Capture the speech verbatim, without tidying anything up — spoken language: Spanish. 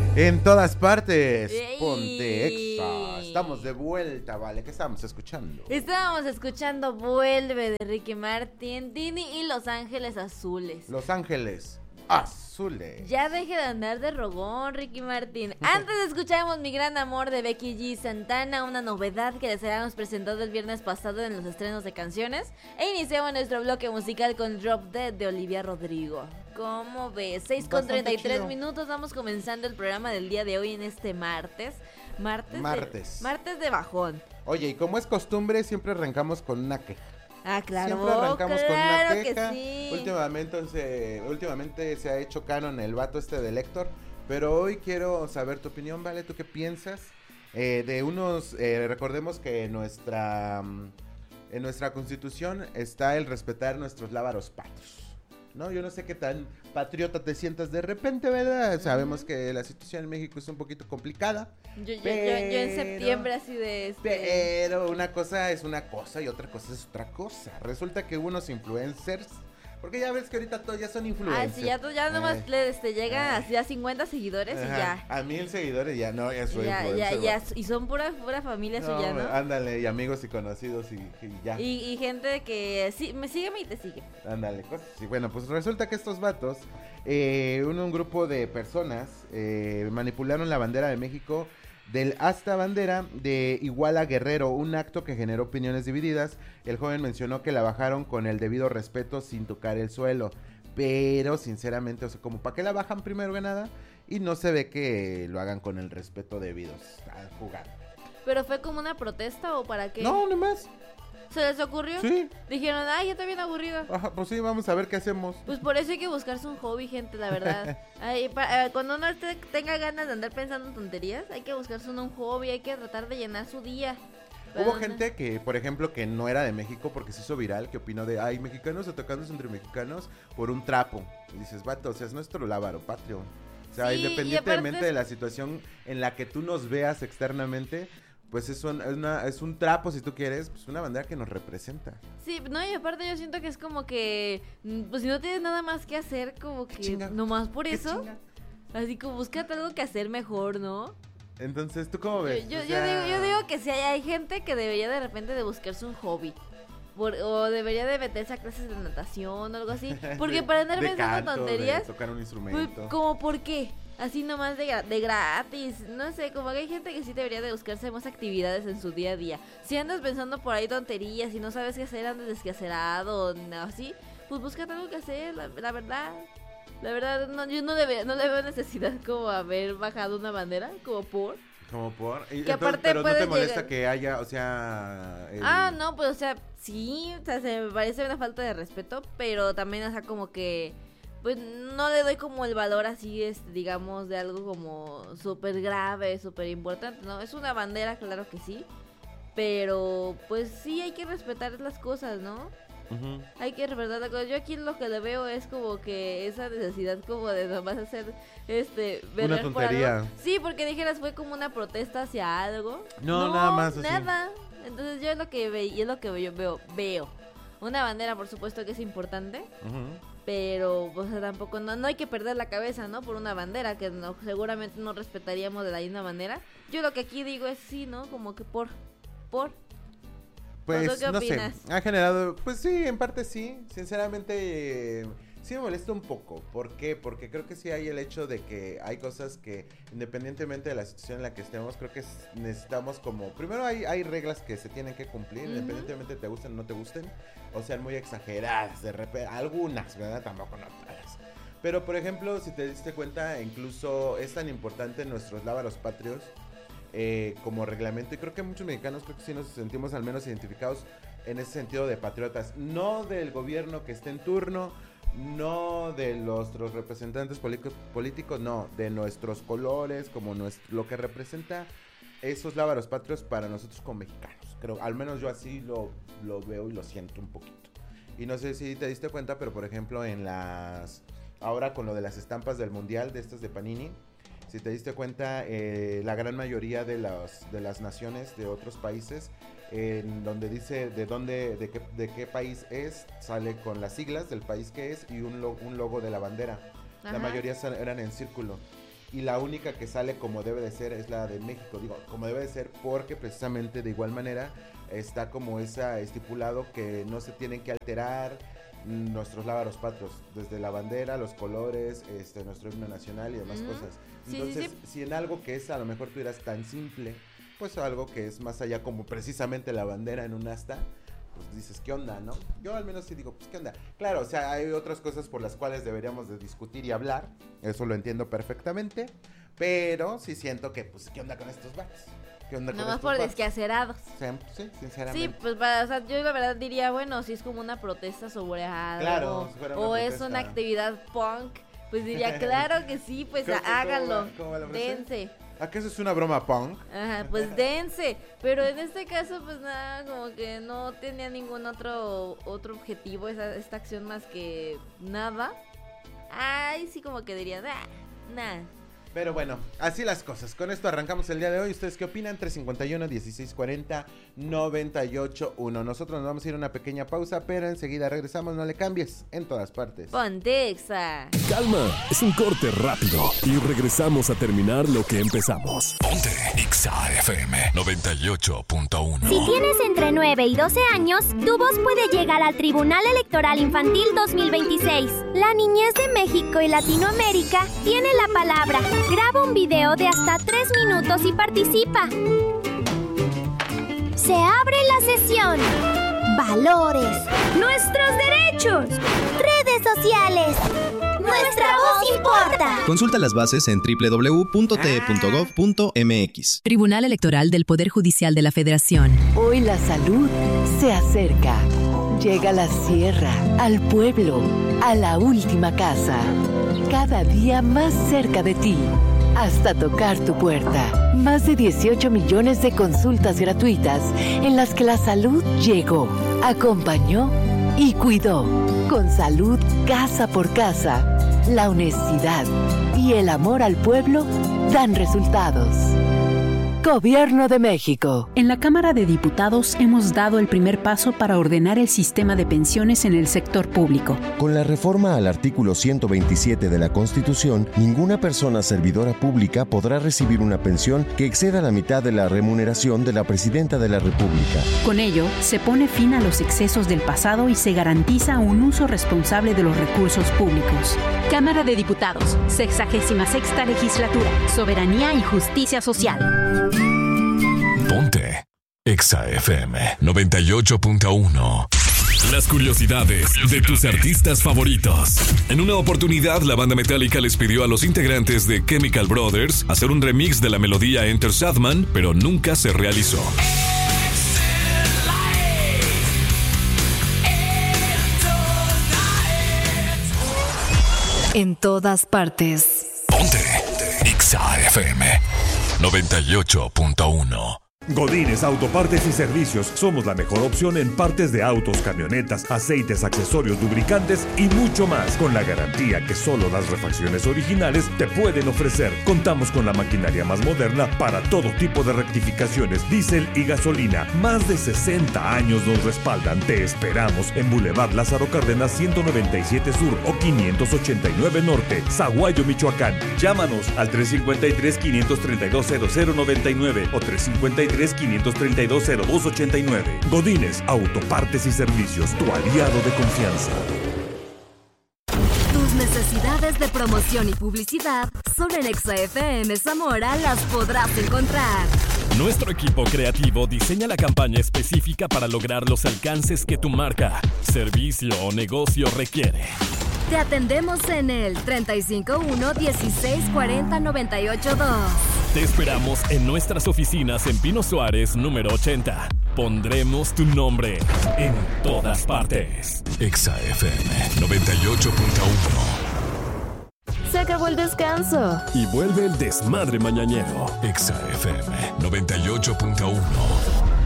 En todas partes, ¡Ey! ponte Exa. Estamos de vuelta, ¿vale? ¿Qué estábamos escuchando? Estábamos escuchando Vuelve de Ricky Martin, Tini y Los Ángeles Azules. Los Ángeles Azules. Ya deje de andar de rogón, Ricky Martin. Antes escuchamos Mi Gran Amor de Becky G. Santana, una novedad que les habíamos presentado el viernes pasado en los estrenos de canciones. E iniciamos nuestro bloque musical con Drop Dead de Olivia Rodrigo. ¿Cómo ves? seis con treinta y tres minutos, vamos comenzando el programa del día de hoy en este martes. Martes. Martes. De, martes de bajón. Oye, y como es costumbre, siempre arrancamos con una queja. Ah, claro. Siempre arrancamos claro con una queja. Que sí. Últimamente, se, últimamente se ha hecho canon el vato este de Héctor. Pero hoy quiero saber tu opinión, ¿vale? ¿Tú qué piensas? Eh, de unos, eh, recordemos que en nuestra, en nuestra constitución está el respetar nuestros lábaros patrios, ¿no? Yo no sé qué tan patriota te sientas de repente, ¿verdad? Uh-huh. Sabemos que la situación en México es un poquito complicada. Yo, yo, pero, yo, yo en septiembre así de este... Pero una cosa es una cosa y otra cosa es otra cosa. Resulta que unos influencers... Porque ya ves que ahorita todos ya son influencers. Ah, sí, ya, ya nomás eh, le este, llega así a cincuenta seguidores ajá, y ya. A mil seguidores ya, no, ya soy ya, influencer. Ya, ya, y son pura, pura familia no, suya, ¿no? Ándale, y amigos y conocidos y, y ya. Y, y gente que sí, me sigue y te sigue. Ándale, cosas así. Bueno, pues resulta que estos vatos, eh, un, un grupo de personas eh, manipularon la bandera de México del asta bandera de Iguala Guerrero, un acto que generó opiniones divididas. El joven mencionó que la bajaron con el debido respeto sin tocar el suelo, pero sinceramente, o sea, como para qué la bajan primero que nada, y no se ve que lo hagan con el respeto debido a jugar. ¿Pero fue como una protesta o para qué? No, nomás. ¿Se les ocurrió? Sí. Dijeron, ay, ya está bien aburrido. Ajá, pues sí, vamos a ver qué hacemos. Pues por eso hay que buscarse un hobby, gente, la verdad. Ay, pa, eh, cuando uno te, tenga ganas de andar pensando en tonterías, hay que buscarse un, un hobby, hay que tratar de llenar su día. Hubo gente que, por ejemplo, que no era de México porque se hizo viral, que opinó de, ay, mexicanos atacándose entre mexicanos por un trapo. Y dices, vato, o sea, es nuestro lábaro patrio. O sea, sí, independientemente aparte... de la situación en la que tú nos veas externamente, pues es, un, es, una, es un trapo, si tú quieres, pues una bandera que nos representa. Sí, no, y aparte yo siento que es como que, pues si no tienes nada más que hacer, como que chinga? Nomás por eso, chinga? Así como búscate algo que hacer mejor, ¿no? Entonces, ¿tú cómo ves? Yo, yo, o sea... yo, digo, yo digo que sí hay, hay gente que debería de repente de buscarse un hobby. Por, o debería de meterse a clases de natación o algo así. Porque para andar de pensando canto, tonterías, de tocar un instrumento. Pues, ¿como por qué? Así nomás de, de gratis, no sé, como que hay gente que sí debería de buscarse más actividades en su día a día. Si andas pensando por ahí tonterías y no sabes qué hacer, andas desquacerado o así, pues búscate algo que hacer, la, la verdad. La verdad, no, yo no le, veo, no le veo necesidad como haber bajado una bandera, como por... Como por... Y, que entonces, aparte pero no te molesta llegar... que haya, o sea... El... Ah, no, pues o sea, sí, o sea, se me parece una falta de respeto, pero también, o sea, como que... Pues no le doy como el valor así, este, digamos, de algo como súper grave, súper importante, ¿no? Es una bandera, claro que sí, pero pues sí hay que respetar las cosas, ¿no? Uh-huh. Hay que respetar las cosas. Yo aquí lo que le veo es como que esa necesidad como de nomás hacer, este... Una tontería. Sí, porque dijeras fue como una protesta hacia algo. No, no nada más así. Nada. Entonces yo es lo que veo, y es lo que yo veo, veo. Una bandera, por supuesto que es importante. Uh-huh. Pero, o sea, tampoco, no, no hay que perder la cabeza, ¿no? Por una bandera que no, seguramente no respetaríamos de la misma manera. Yo lo que aquí digo es sí, ¿no? Como que por, por. Pues, ¿Qué no opinas? sé, ha generado, pues sí, en parte sí, sinceramente, eh, sí me molesta un poco. ¿Por qué? Porque creo que sí hay el hecho de que hay cosas que, independientemente de la situación en la que estemos, creo que necesitamos como, primero hay, hay reglas que se tienen que cumplir, uh-huh. independientemente te gusten o no te gusten, o sean muy exageradas, de repente, algunas, ¿verdad? Tampoco no todas. Pero, por ejemplo, si te diste cuenta, incluso es tan importante nuestros lábaros patrios, Eh, como reglamento, y creo que muchos mexicanos creo que sí nos sentimos al menos identificados en ese sentido de patriotas, no del gobierno que esté en turno, no de nuestros representantes políticos, no, de nuestros colores, como nuestro, lo que representa esos lábaros patrios para nosotros como mexicanos. Creo, al menos yo así lo, lo veo y lo siento un poquito. Y no sé si te diste cuenta, pero por ejemplo en las, ahora con lo de las estampas del mundial, de estas de Panini, si te diste cuenta, eh, la gran mayoría de las, de las naciones de otros países, eh, en donde dice de dónde, de qué, de qué país es, sale con las siglas del país que es y un, lo, un logo de la bandera. Ajá. La mayoría eran en círculo. y la única que sale como debe de ser es la de México. Digo, como debe de ser porque precisamente de igual manera está como esa estipulado que no se tienen que alterar nuestros lábaros patrios, desde la bandera, los colores, este, nuestro himno nacional y demás mm, cosas. Entonces, sí, sí, sí. si en algo que es, a lo mejor tú dirás tan simple, pues algo que es más allá, como precisamente la bandera en un asta, pues dices, ¿qué onda, no? Yo al menos sí digo, pues, ¿qué onda? Claro, o sea, hay otras cosas por las cuales deberíamos de discutir y hablar, eso lo entiendo perfectamente, pero sí siento que, pues, ¿qué onda con estos vatos? ¿Qué onda con Nada más por vatos? desquacerados. Sí, sí, sinceramente. Sí, pues, para, o sea, yo la verdad diría, bueno, si es como una protesta sobre algo, claro, si fuera una o protesta. Es una actividad punk, pues diría, claro que sí, pues ¿Cómo, háganlo, cómo va, cómo va dense. ¿Acaso es una broma punk? Ajá, pues dense, pero en este caso pues nada, como que no tenía ningún otro otro objetivo esa, esta acción más que nada. Ay, sí, como que diría, nah, nah. Pero bueno, así las cosas. Con esto arrancamos el día de hoy. ¿Ustedes qué opinan? tres cincuenta y uno, dieciséis cuarenta, noventa y ocho uno. Nosotros nos vamos a ir a una pequeña pausa, pero enseguida regresamos. No le cambies, en todas partes. Ponte Exa. Calma, es un corte rápido y regresamos a terminar lo que empezamos. Ponte Exa F M noventa y ocho punto uno. Si tienes entre nueve y doce años, tu voz puede llegar al Tribunal Electoral Infantil dos mil veintiséis. La niñez de México y Latinoamérica tiene la palabra. Graba un video de hasta tres minutos y participa. Se abre la sesión. Valores. Nuestros derechos. Redes sociales. Nuestra voz importa. Consulta las bases en doble u doble u doble u punto t e punto gov punto m x. Tribunal Electoral del Poder Judicial de la Federación. Hoy la salud se acerca. Llega la sierra, al pueblo, a la última casa. Cada día más cerca de ti, hasta tocar tu puerta. Más de dieciocho millones de consultas gratuitas en las que la salud llegó, acompañó y cuidó. Con salud casa por casa, la honestidad y el amor al pueblo dan resultados. Gobierno de México. En la Cámara de Diputados hemos dado el primer paso para ordenar el sistema de pensiones en el sector público. Con la reforma al artículo ciento veintisiete de la Constitución, ninguna persona servidora pública podrá recibir una pensión que exceda la mitad de la remuneración de la Presidenta de la República. Con ello, se pone fin a los excesos del pasado y se garantiza un uso responsable de los recursos públicos. Cámara de Diputados, sexagésima sexta legislatura, soberanía y justicia social. Ponte Exa F M noventa y ocho punto uno. Las curiosidades de tus artistas favoritos. En una oportunidad, la banda Metallica les pidió a los integrantes de Chemical Brothers hacer un remix de la melodía Enter Sandman, pero nunca se realizó. En todas partes. Ponte Exa F M noventa y ocho punto uno. Godínez Autopartes y Servicios. Somos la mejor opción en partes de autos, camionetas, aceites, accesorios, lubricantes y mucho más, con la garantía que solo las refacciones originales te pueden ofrecer. Contamos con la maquinaria más moderna para todo tipo de rectificaciones, diésel y gasolina. Más de sesenta años nos respaldan. Te esperamos en Boulevard Lázaro Cárdenas ciento noventa y siete Sur o quinientos ochenta y nueve Norte, Zaguayo, Michoacán. Llámanos al tres cinco tres, cinco tres dos, cero cero nueve nueve o tres cinco tres, quinientos treinta y dos, cero dos ochenta y nueve. Godínez Autopartes y Servicios, tu aliado de confianza. Tus necesidades de promoción y publicidad solo en Exa F M Zamora las podrás encontrar. Nuestro equipo creativo diseña la campaña específica para lograr los alcances que tu marca, servicio o negocio requiere. Te atendemos en el treinta y cinco uno, dieciséis cuarenta, noventa y ocho dos. Te esperamos en nuestras oficinas en Pino Suárez, número ochenta. Pondremos tu nombre en todas partes. Exa F M noventa y ocho punto uno. Se acabó el descanso. Y vuelve el desmadre mañanero. Exa F M noventa y ocho punto uno.